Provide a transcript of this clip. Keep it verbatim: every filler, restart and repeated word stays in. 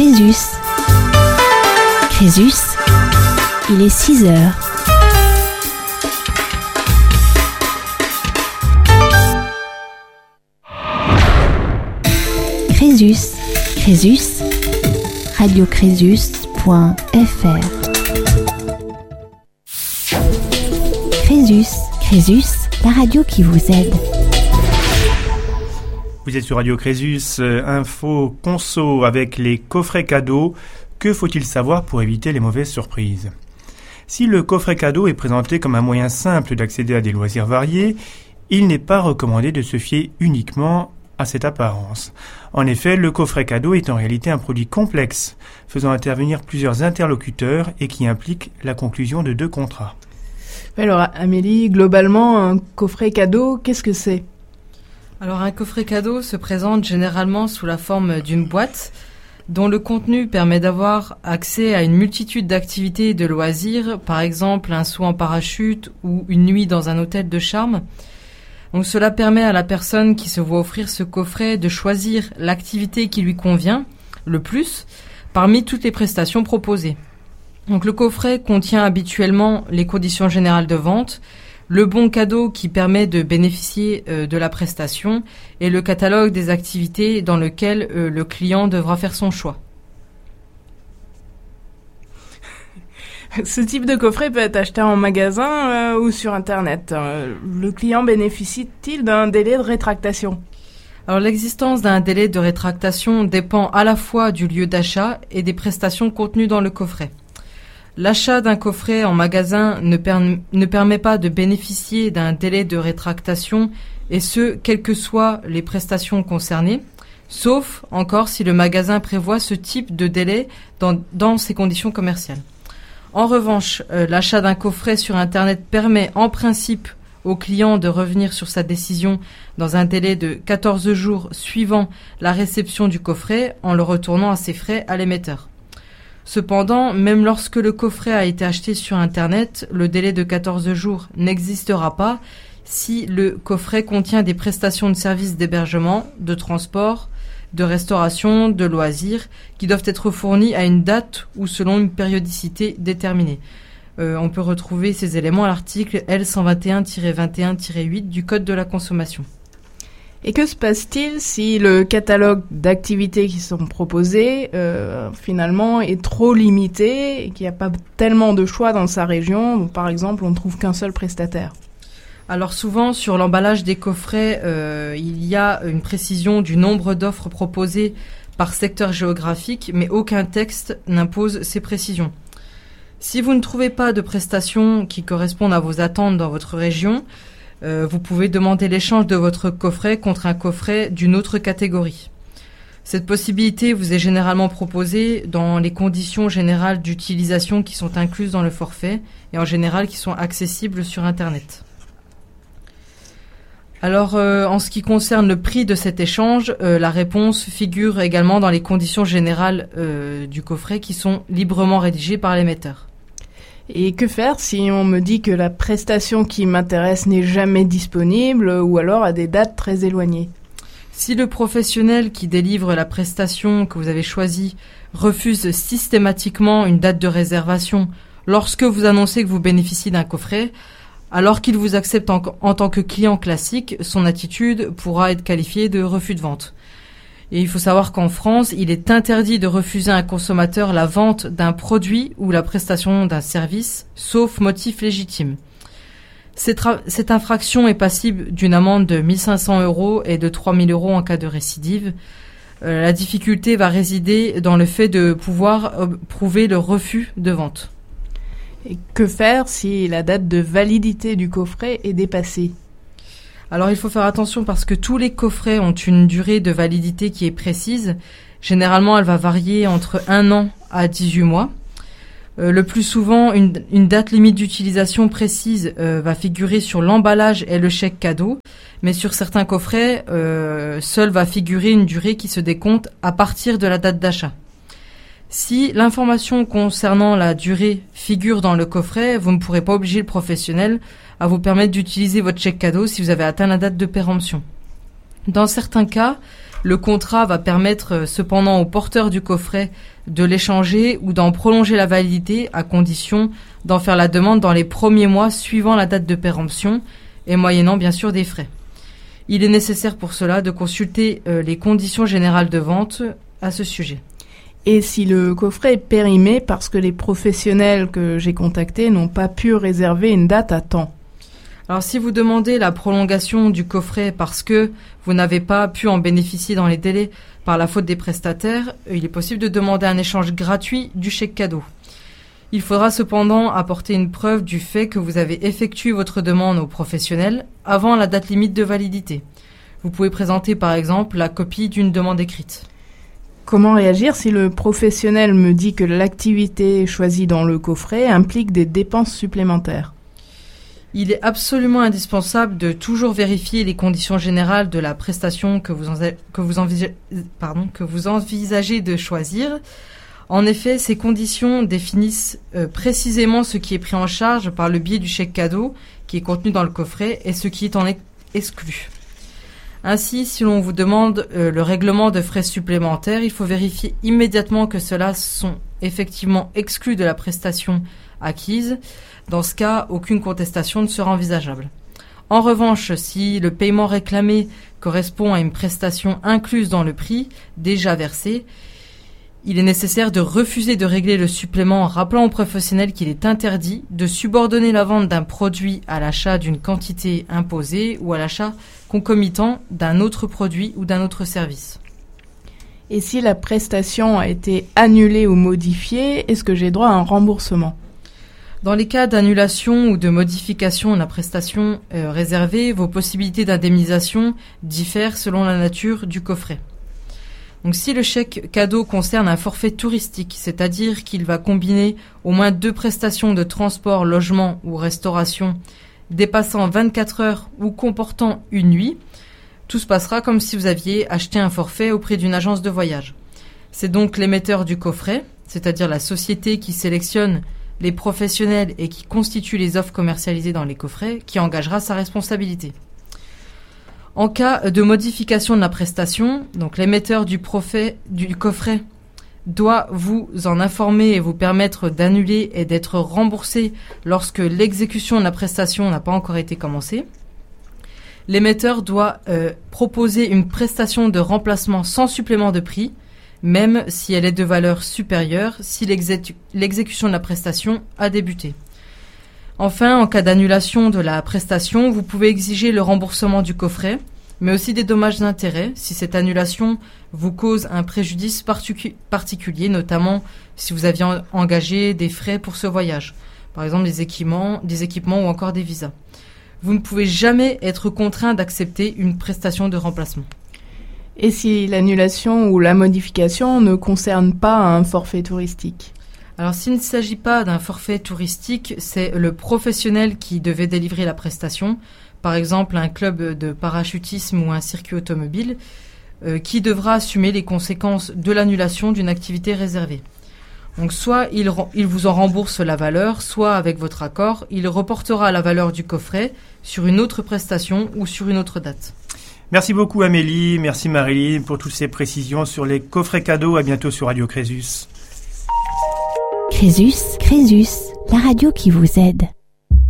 Crésus. Crésus, il est six heures. Crésus, Crésus, radio crésus point f r. Crésus, Crésus, la radio qui vous aide. Vous êtes sur Radio Crésus, euh, info conso avec les coffrets cadeaux. Que faut-il savoir pour éviter les mauvaises surprises ? Si le coffret cadeau est présenté comme un moyen simple d'accéder à des loisirs variés, il n'est pas recommandé de se fier uniquement à cette apparence. En effet, le coffret cadeau est en réalité un produit complexe, faisant intervenir plusieurs interlocuteurs et qui implique la conclusion de deux contrats. Alors Amélie, globalement, un coffret cadeau, qu'est-ce que c'est ? Alors un coffret cadeau se présente généralement sous la forme d'une boîte dont le contenu permet d'avoir accès à une multitude d'activités et de loisirs, par exemple un saut en parachute ou une nuit dans un hôtel de charme. Donc cela permet à la personne qui se voit offrir ce coffret de choisir l'activité qui lui convient le plus parmi toutes les prestations proposées. Donc le coffret contient habituellement les conditions générales de vente, le bon cadeau qui permet de bénéficier euh, de la prestation et le catalogue des activités dans lequel euh, le client devra faire son choix. Ce type de coffret peut être acheté en magasin euh, ou sur Internet. Euh, le client bénéficie-t-il d'un délai de rétractation ? Alors l'existence d'un délai de rétractation dépend à la fois du lieu d'achat et des prestations contenues dans le coffret. L'achat d'un coffret en magasin ne, per- ne permet pas de bénéficier d'un délai de rétractation, et ce, quelles que soient les prestations concernées, sauf encore si le magasin prévoit ce type de délai dans, dans ses conditions commerciales. En revanche, euh, l'achat d'un coffret sur Internet permet en principe au client de revenir sur sa décision dans un délai de quatorze jours suivant la réception du coffret en le retournant à ses frais à l'émetteur. Cependant, même lorsque le coffret a été acheté sur Internet, le délai de quatorze jours n'existera pas si le coffret contient des prestations de services d'hébergement, de transport, de restauration, de loisirs, qui doivent être fournis à une date ou selon une périodicité déterminée. Euh, on peut retrouver ces éléments à l'article L cent vingt et un tiret vingt et un tiret huit du Code de la consommation. Et que se passe-t-il si le catalogue d'activités qui sont proposées, euh, finalement, est trop limité et qu'il n'y a pas tellement de choix dans sa région, ou par exemple, on ne trouve qu'un seul prestataire ? Alors souvent, sur l'emballage des coffrets, euh, il y a une précision du nombre d'offres proposées par secteur géographique, mais aucun texte n'impose ces précisions. Si vous ne trouvez pas de prestations qui correspondent à vos attentes dans votre région, Euh, vous pouvez demander l'échange de votre coffret contre un coffret d'une autre catégorie. Cette possibilité vous est généralement proposée dans les conditions générales d'utilisation qui sont incluses dans le forfait et en général qui sont accessibles sur Internet. Alors, euh, en ce qui concerne le prix de cet échange, euh, la réponse figure également dans les conditions générales euh, du coffret qui sont librement rédigées par l'émetteur. Et que faire si on me dit que la prestation qui m'intéresse n'est jamais disponible ou alors à des dates très éloignées ? Si le professionnel qui délivre la prestation que vous avez choisie refuse systématiquement une date de réservation lorsque vous annoncez que vous bénéficiez d'un coffret, alors qu'il vous accepte en, en tant que client classique, son attitude pourra être qualifiée de refus de vente. Et il faut savoir qu'en France, il est interdit de refuser à un consommateur la vente d'un produit ou la prestation d'un service, sauf motif légitime. Cette, ra- cette infraction est passible d'une amende de mille cinq cents euros et de trois mille euros en cas de récidive. Euh, la difficulté va résider dans le fait de pouvoir euh, prouver le refus de vente. Et que faire si la date de validité du coffret est dépassée ? Alors il faut faire attention parce que tous les coffrets ont une durée de validité qui est précise. Généralement, elle va varier entre un an à dix-huit mois. Euh, le plus souvent, une, une date limite d'utilisation précise euh, va figurer sur l'emballage et le chèque cadeau. Mais sur certains coffrets, euh, seul va figurer une durée qui se décompte à partir de la date d'achat. Si l'information concernant la durée figure dans le coffret, vous ne pourrez pas obliger le professionnel à vous permettre d'utiliser votre chèque cadeau si vous avez atteint la date de péremption. Dans certains cas, Le contrat va permettre cependant au porteur du coffret de l'échanger ou d'en prolonger la validité à condition d'en faire la demande dans les premiers mois suivant la date de péremption et moyennant bien sûr des frais. Il est nécessaire pour cela de consulter euh, les conditions générales de vente à ce sujet. Et si le coffret est périmé parce que les professionnels que j'ai contactés n'ont pas pu réserver une date à temps? Alors si vous demandez la prolongation du coffret parce que vous n'avez pas pu en bénéficier dans les délais par la faute des prestataires, il est possible de demander un échange gratuit du chèque cadeau. Il faudra cependant apporter une preuve du fait que vous avez effectué votre demande au professionnel avant la date limite de validité. Vous pouvez présenter par exemple la copie d'une demande écrite. Comment réagir si le professionnel me dit que l'activité choisie dans le coffret implique des dépenses supplémentaires? Il est absolument indispensable de toujours vérifier les conditions générales de la prestation que vous, envisagez, que vous, envisagez, pardon, que vous envisagez de choisir. En effet, ces conditions définissent euh, précisément ce qui est pris en charge par le biais du chèque cadeau qui est contenu dans le coffret et ce qui est en exclu. Ainsi, si l'on vous demande euh, le règlement de frais supplémentaires, il faut vérifier immédiatement que ceux-là sont effectivement exclus de la prestation acquise. Dans ce cas, aucune contestation ne sera envisageable. En revanche, si le paiement réclamé correspond à une prestation incluse dans le prix déjà versé, il est nécessaire de refuser de régler le supplément en rappelant au professionnel qu'il est interdit de subordonner la vente d'un produit à l'achat d'une quantité imposée ou à l'achat concomitant d'un autre produit ou d'un autre service. Et si la prestation a été annulée ou modifiée, est-ce que j'ai droit à un remboursement? Dans les cas d'annulation ou de modification de la prestation euh, réservée, vos possibilités d'indemnisation diffèrent selon la nature du coffret. Donc, si le chèque cadeau concerne un forfait touristique, c'est-à-dire qu'il va combiner au moins deux prestations de transport, logement ou restauration dépassant vingt-quatre heures ou comportant une nuit, tout se passera comme si vous aviez acheté un forfait auprès d'une agence de voyage. C'est donc l'émetteur du coffret, c'est-à-dire la société qui sélectionne les professionnels et qui constitue les offres commercialisées dans les coffrets, qui engagera sa responsabilité. En cas de modification de la prestation, donc l'émetteur du, profet, du coffret doit vous en informer et vous permettre d'annuler et d'être remboursé lorsque l'exécution de la prestation n'a pas encore été commencée. L'émetteur doit euh, proposer une prestation de remplacement sans supplément de prix, même si elle est de valeur supérieure, si l'exé- l'exécution de la prestation a débuté. Enfin, en cas d'annulation de la prestation, vous pouvez exiger le remboursement du coffret, mais aussi des dommages d'intérêt si cette annulation vous cause un préjudice particu- particulier, notamment si vous aviez en- engagé des frais pour ce voyage, par exemple des équipements, des équipements ou encore des visas. Vous ne pouvez jamais être contraint d'accepter une prestation de remplacement. Et si l'annulation ou la modification ne concerne pas un forfait touristique? Alors, s'il ne s'agit pas d'un forfait touristique, c'est le professionnel qui devait délivrer la prestation, par exemple un club de parachutisme ou un circuit automobile, euh, qui devra assumer les conséquences de l'annulation d'une activité réservée. Donc, soit il, il vous en rembourse la valeur, soit avec votre accord, il reportera la valeur du coffret sur une autre prestation ou sur une autre date. Merci beaucoup Amélie, merci Marilyn pour toutes ces précisions sur les coffrets cadeaux. À bientôt sur Radio Crésus. Crésus, Crésus, la radio qui vous aide.